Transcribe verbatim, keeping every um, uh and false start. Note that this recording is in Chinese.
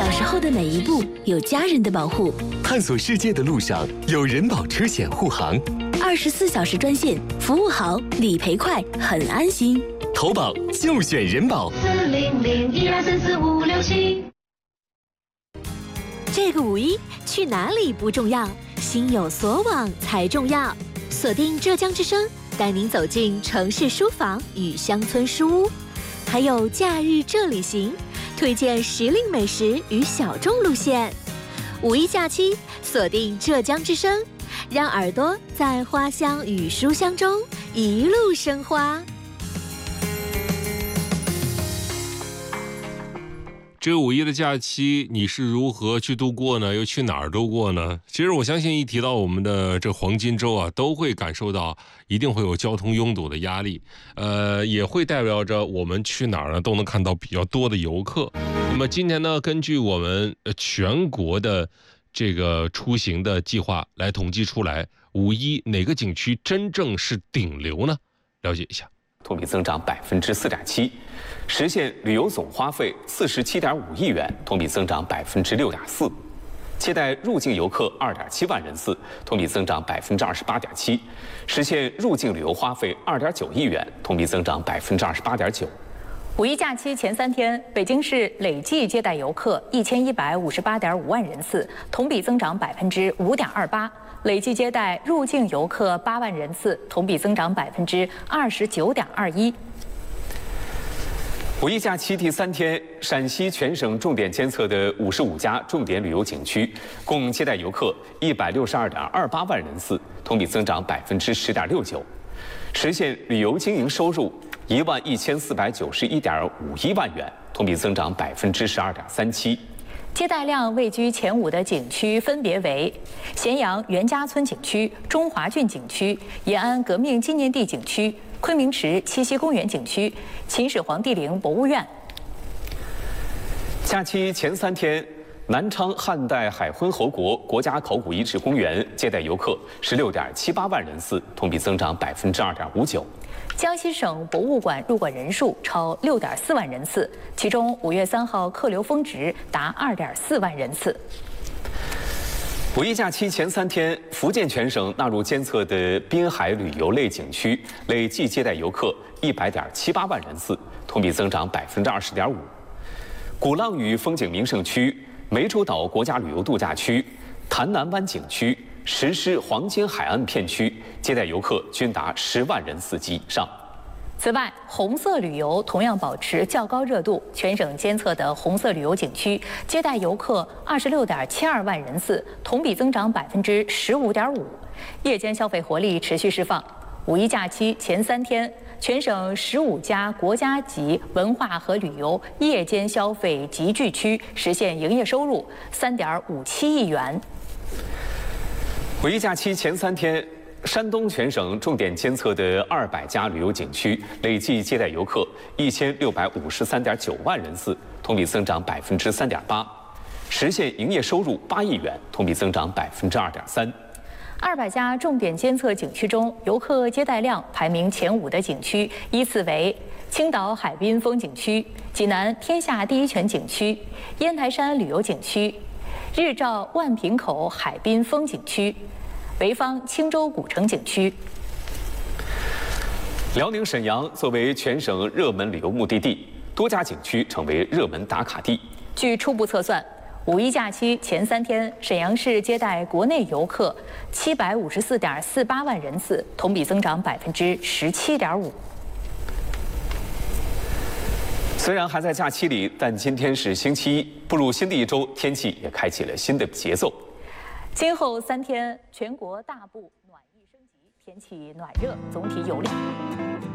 小时候的每一步有家人的保护， 探索世界的路上有人保车险护航， 二十四小时专线，服务好，理赔快，很安心。 投保就选人保。 四零零一二三四五六七。 这个五一去哪里不重要，心有所往才重要。锁定浙江之声，带您走进城市书房与乡村书屋，还有假日这里行，推荐时令美食与小众路线。五一假期，锁定浙江之声，让耳朵在花香与书香中一路生花。 这个五一的假期你是如何去度过呢？又去哪儿度过呢？其实我相信一提到我们的这黄金周啊，都会感受到一定会有交通拥堵的压力，呃，也会代表着我们去哪儿呢都能看到比较多的游客。那么今天呢，根据我们全国的这个出行的计划来统计出来，五一哪个景区真正是顶流呢？了解一下。 同比增长百分之四点七，实现旅游总花费四十七点五亿元，同比增长百分之六点四。接待入境游客二点七万人次，同比增长百分之二十八点七，实现入境旅游花费二点九亿元，同比增长百分之二十八点九。 五一假期前三天，北京市累计接待游客一千一百五十八点五万人次，同比增长百分之五点二八。累计接待入境游客八万人次，同比增长百分之二十九点二一。 五一假期第三天，陕西全省重点监测的五十五家重点旅游景区，共接待游客一百六十二点二八万人次，同比增长百分之十点六九，实现旅游经营收入一万一千四百九十一点五一万元，同比增长百分之十二点三七。 接待量位居前五的景区分别为咸阳袁家村景区、中华郡景区、延安革命纪念地景区、昆明池七夕公园景区、秦始皇帝陵博物院。 假期前三天，南昌汉代海昏侯国国家考古遗址公园接待游客十六点七八万人次，同比增长百分之二点五九。 江西省博物馆入馆人数超六点四万人次，其中五月三号客流峰值达二点四万人次。 五一假期前三天，福建全省纳入监测的滨海旅游类景区累计接待游客一百点七八万人次，同比增长百分之二十点五。鼓浪屿风景名胜区、湄洲岛国家旅游度假区、潭南湾景区、石狮黄金海岸片区接待游客均达十万人次及以上。 此外，红色旅游同样保持较高热度，全省监测的红色旅游景区接待游客二十六点七二万人次，同比增长百分之十五点五。夜间消费活力持续释放。五一假期前三天，全省十五家国家级文化和旅游夜间消费集聚区实现营业收入三点五七亿元。 五一假期前三天，山东全省重点监测的二百家旅游景区累计接待游客一千六百五十三点九万人次，同比增长百分之三点八，实现营业收入八亿元，同比增长百分之二点三。 二百家重点监测景区中，游客接待量排名前五的景区依次为青岛海滨风景区、济南天下第一泉景区、烟台山旅游景区、日照万坪口海滨风景区、潍坊青州古城景区。 辽宁沈阳作为全省热门旅游目的地，多家景区成为热门打卡地。 据初步测算，五一假期前三天，沈阳市接待国内游客七百五十四点四八万人次，同比增长百分之十七点五。 虽然还在假期里，但今天是星期一，步入新的一周，天气也开启了新的节奏。 今后三天，全国大部暖意升级，天气暖热，总体有利。